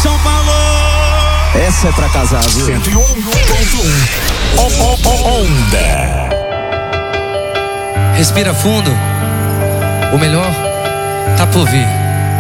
São Paulo. Essa é pra casar, viu? 101.1 Onda. Respira fundo. O melhor tá por vir.